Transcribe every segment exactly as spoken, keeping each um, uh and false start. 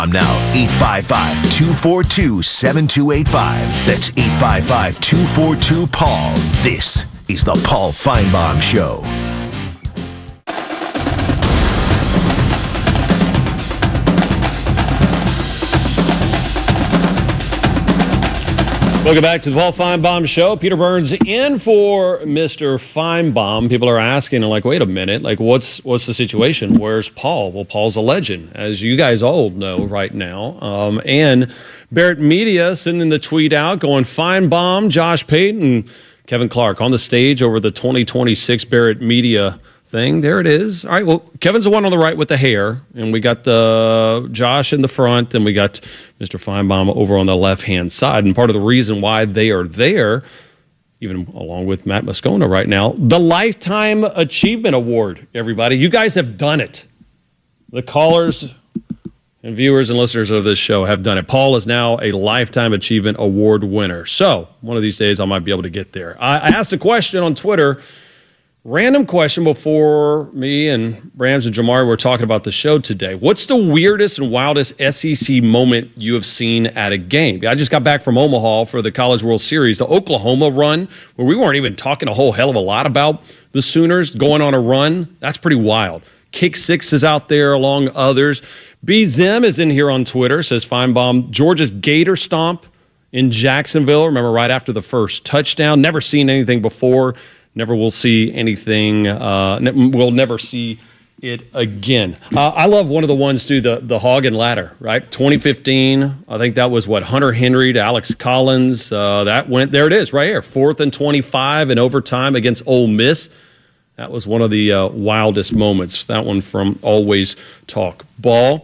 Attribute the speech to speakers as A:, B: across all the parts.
A: I'm now eight five five, two four two, seven two eight five. That's eight five five, two four two, Paul. This is the Paul Finebaum Show.
B: Welcome back to the Paul Finebaum Show. Peter Burns in for Mister Finebaum. People are asking, like, wait a minute, like, what's what's the situation? Where's Paul? Well, Paul's a legend, as you guys all know right now. Um, and Barrett Media sending the tweet out, going, Finebaum, Josh Payton, Kevin Clark on the stage over the twenty twenty-six Barrett Media thing. There it is. All right, well, Kevin's the one on the right with the hair, and we got the Josh in the front, and we got Mister Finebaum over on the left-hand side. And part of the reason why they are there, even along with Matt Moscona right now, the Lifetime Achievement Award, everybody. You guys have done it. The callers and viewers and listeners of this show have done it. Paul is now a Lifetime Achievement Award winner. So one of these days I might be able to get there. I, I asked a question on Twitter. Random question before me and Rams and Jamari were talking about the show today. What's the weirdest and wildest S E C moment you have seen at a game? I just got back from Omaha for the College World Series, the Oklahoma run, where we weren't even talking a whole hell of a lot about the Sooners going on a run. That's pretty wild. Kick Six is out there along others. B. Zim is in here on Twitter, says Finebaum. Georgia's Gator Stomp in Jacksonville. Remember, right after the first touchdown. Never seen anything before. Never will see anything. Uh, ne- we'll never see it again. Uh, I love one of the ones, too, the, the hog and ladder, right? twenty fifteen, I think that was, what, Hunter Henry to Alex Collins. Uh, that went, there it is, right here. Fourth and twenty-five in overtime against Ole Miss. That was one of the uh, wildest moments. That one from Always Talk Ball.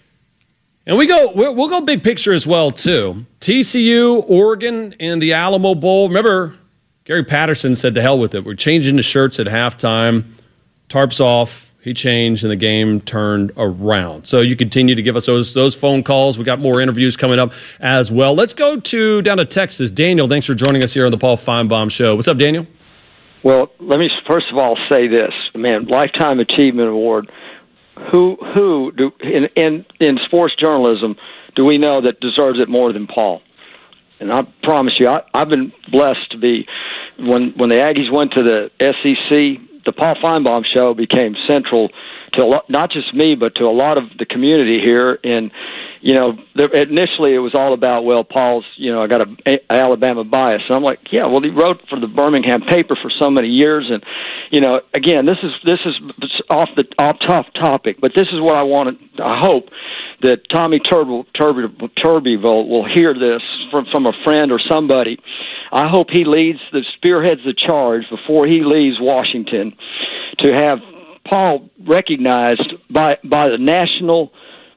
B: And we go, we'll go big picture as well, too. T C U, Oregon, and the Alamo Bowl. Remember, Gary Patterson said, to hell with it. We're changing the shirts at halftime. Tarps off. He changed, and the game turned around. So you continue to give us those those phone calls. We got more interviews coming up as well. Let's go to down to Texas. Daniel, thanks for joining us here on the Paul Finebaum Show. What's up, Daniel?
C: Well, let me first of all say this. Man, Lifetime Achievement Award. Who who do in in, in sports journalism do we know that deserves it more than Paul? And I promise you, I, I've been blessed to be, when when the Aggies went to the S E C, the Paul Finebaum Show became central to a lot, not just me, but to a lot of the community here. And, you know, there, initially it was all about, well, Paul's, you know, I got a, a Alabama bias. And I'm like, yeah, well, he wrote for the Birmingham paper for so many years. And, you know, again, this is this is off the off tough topic, but this is what I want to, I hope that Tommy Turby, Turby, Turbyville will hear this from, from a friend or somebody. I hope he leads the spearheads the charge before he leaves Washington to have Paul recognized by by the national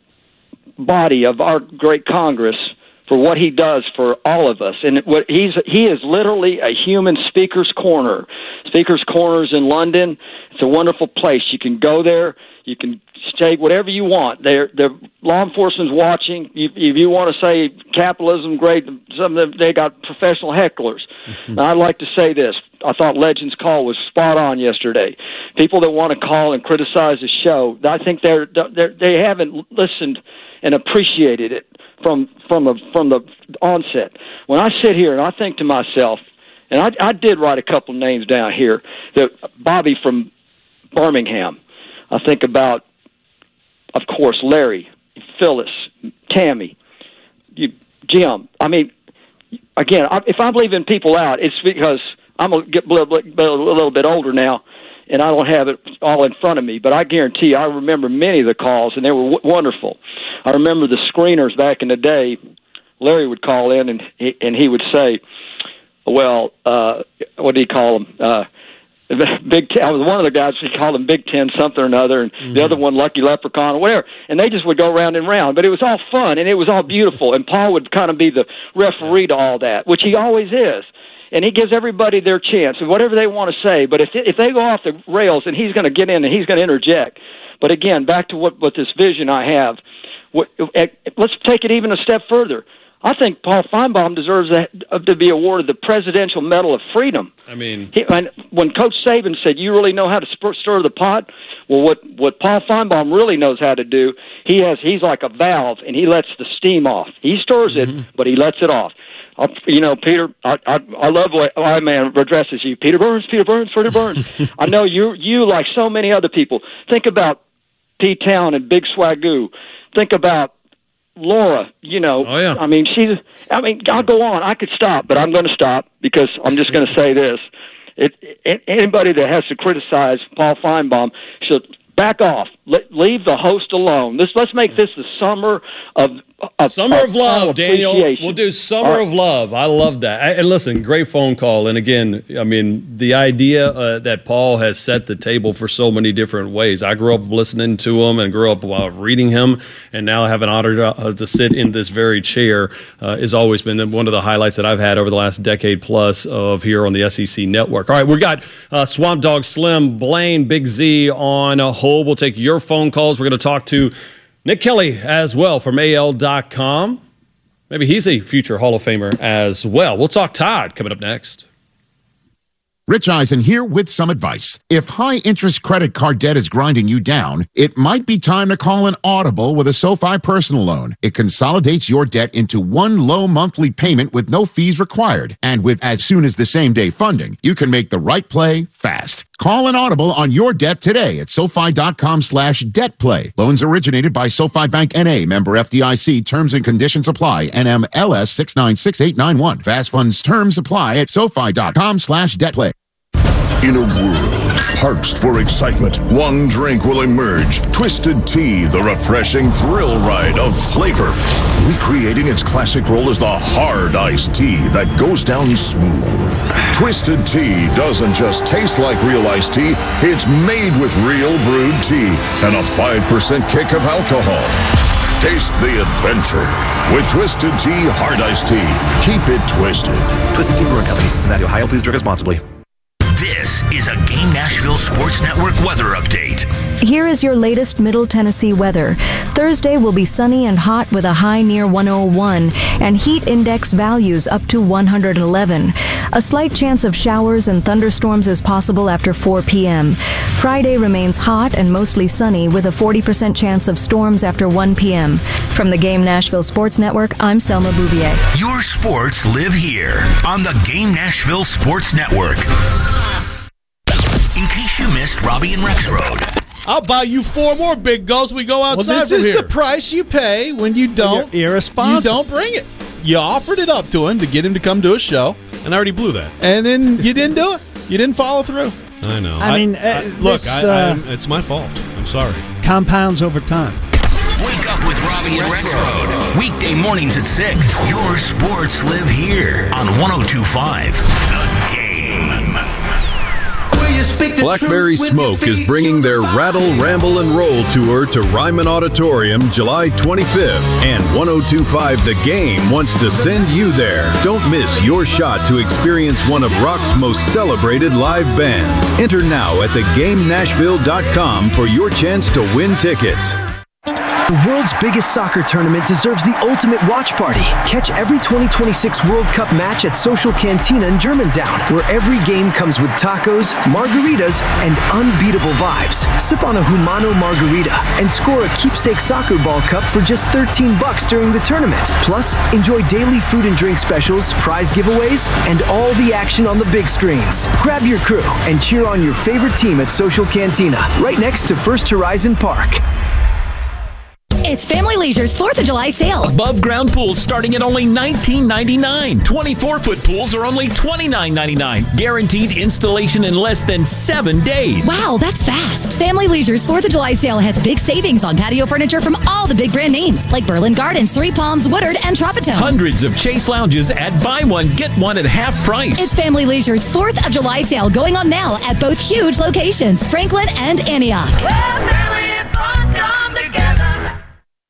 C: body of our great Congress for what he does for all of us. And what he's he is literally a human speaker's corner. Speaker's Corners in London. It's a wonderful place. You can go there. You can stay whatever you want. They're, they're, law enforcement's watching. If, if you want to say capitalism, great, some of them, they got professional hecklers. Mm-hmm. Now, I'd like to say this. I thought Legends Call was spot on yesterday. People that want to call and criticize the show, I think they're, they're they haven't listened and appreciated it from from the from the onset. When I sit here and I think to myself, and I, I did write a couple names down here, that Bobby from Birmingham. I think about, of course, Larry, Phyllis, Tammy, you, Jim. I mean, again, I, if I'm leaving people out, it's because I'm a, get a little, a little bit older now, and I don't have it all in front of me. But I guarantee you, I remember many of the calls, and they were w- wonderful. I remember the screeners back in the day. Larry would call in, and he, and he would say, well, uh, what do you call them? Uh, Big Ten. I was one of the guys who called them Big Ten something or another, and mm-hmm. the other one Lucky Leprechaun or whatever. And they just would go round and round, but it was all fun and it was all beautiful. And Paul would kind of be the referee to all that, which he always is. And he gives everybody their chance and whatever they want to say. But if if they go off the rails, and he's going to get in and he's going to interject. But again, back to what what this vision I have. What, let's take it even a step further. I think Paul Finebaum deserves to be awarded the Presidential Medal of Freedom.
B: I mean,
C: he, when Coach Saban said, "You really know how to stir the pot," Well, what what Paul Feinbaum really knows how to do, he has he's like a valve, and he lets the steam off. He stirs it, mm-hmm. but he lets it off. Uh, you know, Peter, I, I I love the way my man addresses you, Peter Burns, Peter Burns, Peter Burns. I know you you like so many other people. Think about P Town and Big Swagoo. Think about Laura. You know,
B: oh, yeah.
C: I mean, she's. I mean, I'll go on. I could stop, but I'm going to stop because I'm just going to say this. It, it, anybody that has to criticize Paul Feinbaum should back off. Let, leave the host alone. This, let's make this the summer of, of
B: summer of, of love, Daniel. We'll do summer
C: right.
B: of love. I love that. I, and listen, great phone call. And again, I mean, the idea uh, that Paul has set the table for so many different ways. I grew up listening to him and grew up uh, reading him, and now have an honor to, uh, to sit in this very chair uh, has always been one of the highlights that I've had over the last decade plus of here on the S E C Network. All right, we got uh, Swamp Dog Slim, Blaine, Big Z on a hold. We'll take your phone calls. We're going to talk to Nick Kelly as well from A L dot com. Maybe he's a future Hall of Famer as well. We'll talk Todd coming up next.
D: Rich Eisen here with some advice. If high-interest credit card debt is grinding you down, it might be time to call an Audible with a SoFi personal loan. It consolidates your debt into one low monthly payment with no fees required. And with as soon as the same-day funding, you can make the right play fast. Call an Audible on your debt today at SoFi.com slash debt play. Loans originated by SoFi Bank N A, member F D I C. Terms and conditions apply. N M L S six nine six eight nine one. Fast funds terms apply at SoFi.com slash debt play.
A: In a world parched for excitement, one drink will emerge. Twisted Tea, the refreshing thrill ride of flavor. Recreating its classic role as the hard iced tea that goes down smooth. Twisted Tea doesn't just taste like real iced tea, it's made with real brewed tea and a five percent kick of alcohol. Taste the adventure with Twisted Tea Hard Iced Tea. Keep it twisted.
E: Twisted Tea Brewing Company, Cincinnati, Ohio. Please drink responsibly.
F: This is a Game Nashville Sports Network weather update.
G: Here is your latest Middle Tennessee weather. Thursday will be sunny and hot with a high near one oh one and heat index values up to one hundred eleven. A slight chance of showers and thunderstorms is possible after four p.m. Friday remains hot and mostly sunny with a forty percent chance of storms after one p.m. From the Game Nashville Sports Network, I'm Selma Bouvier.
F: Your sports live here on the Game Nashville Sports Network. In case you missed Robbie and Rex Road.
H: I'll buy you four more big gulls. We go outside
I: well, this
H: from
I: is
H: here.
I: the price you pay when you don't.
H: You're irresponsible.
I: You don't bring it. You offered it up to him to get him to come to a show,
H: and I already blew that.
I: And then you didn't do it. You didn't follow through.
H: I know.
J: I, I mean,
H: I,
J: uh,
H: look,
J: this,
H: I,
J: uh,
H: I, it's my fault. I'm sorry.
J: Compounds over time.
F: Wake up with Robbie and Rex Road. Weekday mornings at six. Your sports live here on one oh two point five. The Game.
K: Blackberry Smoke is bringing their Rattle, Ramble, and Roll tour to Ryman Auditorium July twenty-fifth. And one oh two point five The Game wants to send you there. Don't miss your shot to experience one of rock's most celebrated live bands. Enter now at the game nashville dot com for your chance to win tickets.
L: The world's biggest soccer tournament deserves the ultimate watch party. Catch every twenty twenty-six World Cup match at Social Cantina in Germantown, where every game comes with tacos, margaritas, and unbeatable vibes. Sip on a Humano margarita and score a keepsake soccer ball cup for just thirteen bucks during the tournament. Plus, enjoy daily food and drink specials, prize giveaways, and all the action on the big screens. Grab your crew and cheer on your favorite team at Social Cantina, right next to First Horizon Park.
M: It's Family Leisure's fourth of July sale.
N: Above ground pools starting at only nineteen ninety-nine dollars. twenty-four foot pools are only twenty-nine ninety-nine dollars. Guaranteed installation in less than seven days.
M: Wow, that's fast. Family Leisure's fourth of July sale has big savings on patio furniture from all the big brand names like Berlin Gardens, Three Palms, Woodard, and Tropitone.
N: Hundreds of Chase lounges at buy one, get one at half price.
M: It's Family Leisure's fourth of July sale going on now at both huge locations, Franklin and Antioch.
O: Well, family and fun come together.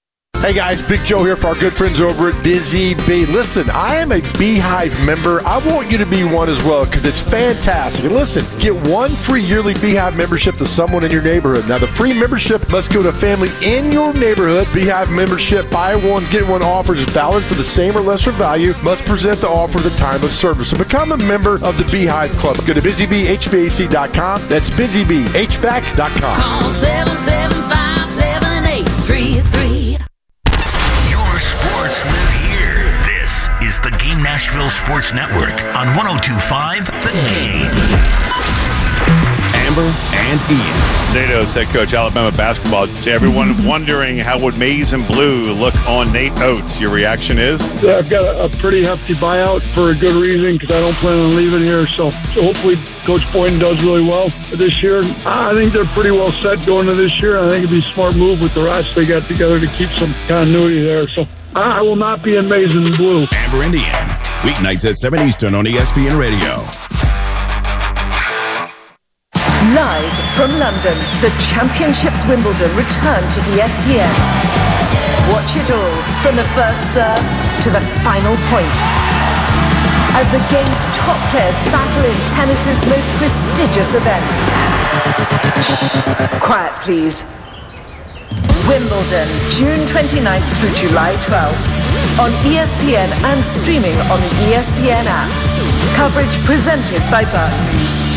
J: Hey guys, Big Joe here for our good friends over at Busy Bee. Listen, I am a Beehive member. I want you to be one as well because it's fantastic. And listen, get one free yearly Beehive membership to someone in your neighborhood. Now, the free membership must go to a family in your neighborhood. Beehive membership, buy one, get one offer is valid for the same or lesser value. Must present the offer at the time of service. So become a member of the Beehive Club. Go to busy bee h v a c dot com. That's busy bee h v a c dot com.
F: Call seven seven five, seven eight three three. Your sports live here. This is the Game Nashville Sports Network on one oh two point five The Game.
O: Amber and Ian. Nate Oates, head coach, Alabama basketball. To everyone wondering how would Maize and Blue look on Nate Oates, your reaction is?
P: Yeah, I've got a, a pretty hefty buyout for a good reason because I don't plan on leaving here. So, so hopefully Coach Boynton does really well this year. I think they're pretty well set going to this year. I think it'd be a smart move with the rest they got together to keep some continuity there. So I will not be in Maize and Blue.
O: Amber and Ian, weeknights at seven Eastern on E S P N Radio.
Q: Live from London, the Championships Wimbledon return to E S P N. Watch it all from the first serve to the final point. As the game's top players battle in tennis's most prestigious event. Shh, quiet please. Wimbledon, June twenty-ninth through July twelfth. On E S P N and streaming on the E S P N app. Coverage presented by Burton News.